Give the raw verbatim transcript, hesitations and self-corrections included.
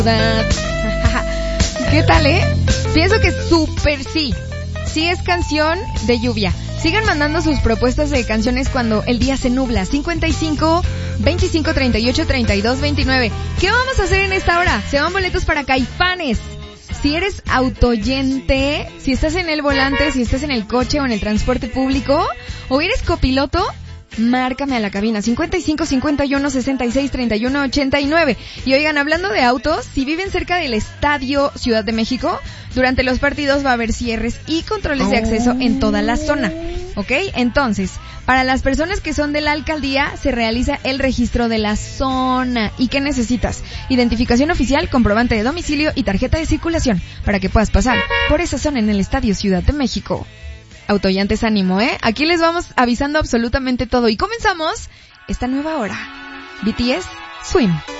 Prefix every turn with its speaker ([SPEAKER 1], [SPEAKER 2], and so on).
[SPEAKER 1] ¿Qué tal, eh? Pienso que súper sí. Sí es canción de lluvia. Sigan mandando sus propuestas de canciones cuando el día se nubla. cincuenta y cinco, veinticinco, treinta y ocho, treinta y dos, veintinueve. ¿Qué vamos a hacer en esta hora? Se van boletos para Caifanes. Si eres autoyente, si estás en el volante, si estás en el coche o en el transporte público, o eres copiloto, márcame a la cabina cincuenta y cinco, cincuenta y uno, sesenta y seis, treinta y uno, ochenta y nueve. Y oigan, hablando de autos, si viven cerca del Estadio Ciudad de México, durante los partidos va a haber cierres y controles de acceso en toda la zona, ¿ok? Entonces, para las personas que son de la alcaldía, se realiza el registro de la zona. ¿Y qué necesitas? Identificación oficial, comprobante de domicilio y tarjeta de circulación para que puedas pasar por esa zona en el Estadio Ciudad de México. Autoyantes, ánimo, ¿eh? Aquí les vamos avisando absolutamente todo. Y comenzamos esta nueva hora. B T S, Swim.